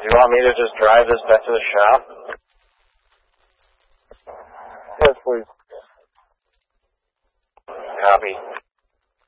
You want me to just drive this back to the shop? Yes, please. Copy.